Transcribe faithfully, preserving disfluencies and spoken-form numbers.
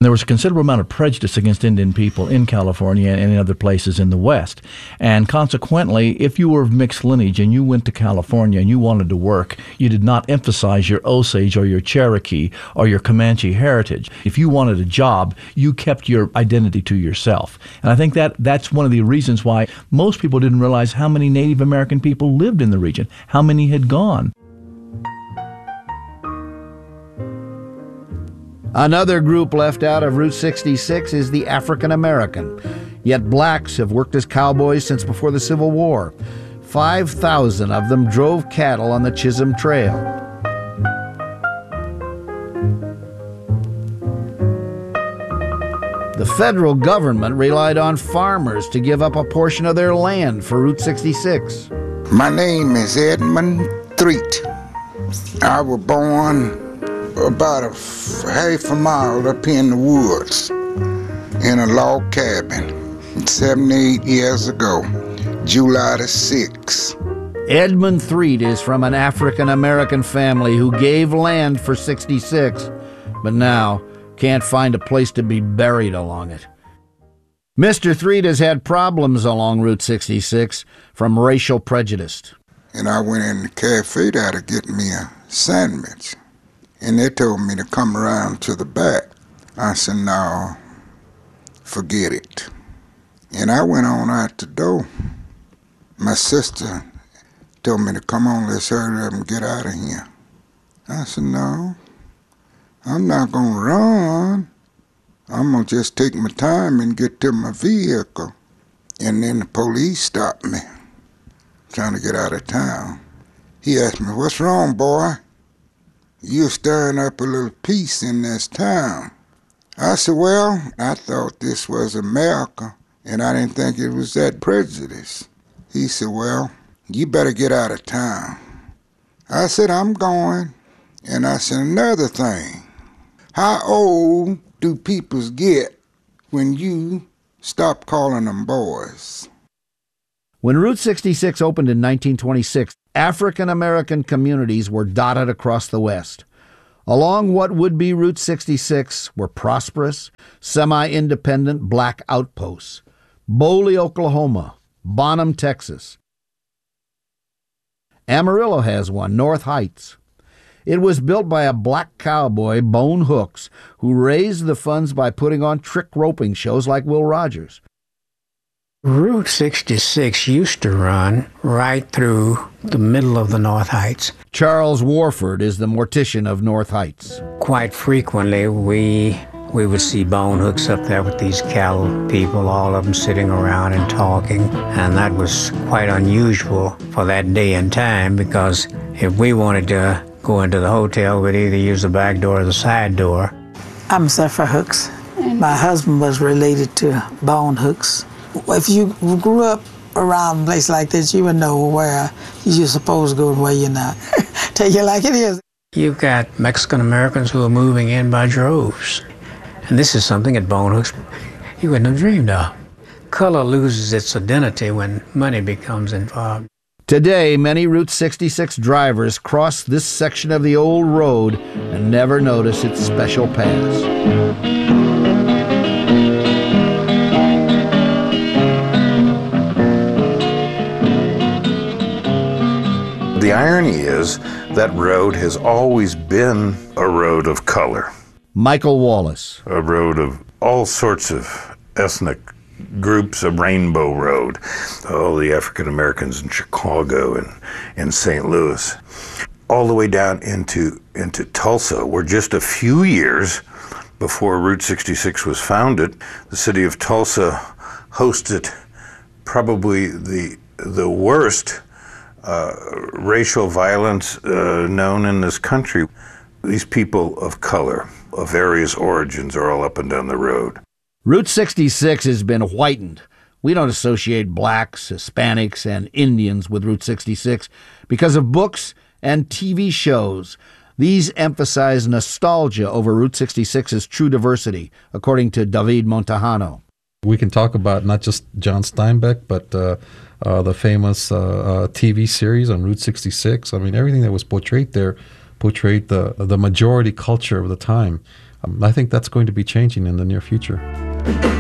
There was a considerable amount of prejudice against Indian people in California and in other places in the West. And consequently, if you were of mixed lineage and you went to California and you wanted to work, you did not emphasize your Osage or your Cherokee or your Comanche heritage. If you wanted a job, you kept your identity to yourself. And I think that that's one of the reasons why most people didn't realize how many Native American people lived in the region, how many had gone. Another group left out of Route sixty-six is the African American. Yet blacks have worked as cowboys since before the Civil War. five thousand of them drove cattle on the Chisholm Trail. The federal government relied on farmers to give up a portion of their land for Route sixty-six. My name is Edmund Threet. I was born about a f- half a mile up in the woods in a log cabin seventy-eight years ago, July the sixth. Edmund Threet is from an African-American family who gave land for sixty-six, but now can't find a place to be buried along it. Mister Threet has had problems along Route sixty-six from racial prejudice. And I went in the cafe there to get me a sandwich. And they told me to come around to the back. I said, no, forget it. And I went on out the door. My sister told me to come on, let's hurry up and get out of here. I said, no, I'm not going to run. I'm going to just take my time and get to my vehicle. And then the police stopped me, trying to get out of town. He asked me, what's wrong, boy? You're stirring up a little peace in this town. I said, well, I thought this was America, and I didn't think it was that prejudiced. He said, well, you better get out of town. I said, I'm going. And I said, another thing, how old do peoples get when you stop calling them boys? When Route sixty-six opened in nineteen twenty-six, African-American communities were dotted across the West. Along what would be Route sixty-six were prosperous, semi-independent black outposts. Boley, Oklahoma, Bonham, Texas. Amarillo has one, North Heights. It was built by a black cowboy, Bone Hooks, who raised the funds by putting on trick roping shows like Will Rogers. Route sixty-six used to run right through the middle of the North Heights. Charles Warford is the mortician of North Heights. Quite frequently, we we would see Bone Hooks up there with these cattle people, all of them sitting around and talking, and that was quite unusual for that day and time, because if we wanted to go into the hotel, we'd either use the back door or the side door. I'm Zephyr Hooks. My husband was related to Bone Hooks. If you grew up around a place like this, you would know where you're supposed to go and where you're not. Take it like it is. You've got Mexican Americans who are moving in by droves. And this is something at Bone Hooks you wouldn't have dreamed of. Color loses its identity when money becomes involved. Today, many Route sixty-six drivers cross this section of the old road and never notice its special pass. The irony is that road has always been a road of color. Michael Wallace. A road of all sorts of ethnic groups, a rainbow road. All the African Americans in Chicago and in Saint Louis. All the way down into, into Tulsa, where just a few years before Route sixty-six was founded, the city of Tulsa hosted probably the, the worst Uh, racial violence uh, known in this country. These people of color, of various origins, are all up and down the road. Route sixty-six has been whitened. We don't associate blacks, Hispanics, and Indians with Route sixty-six because of books and T V shows. These emphasize nostalgia over Route sixty-six's true diversity, according to David Montejano. We can talk about not just John Steinbeck, but uh, uh, the famous uh, uh, T V series on Route sixty-six. I mean, everything that was portrayed there portrayed the the majority culture of the time. Um, I think that's going to be changing in the near future.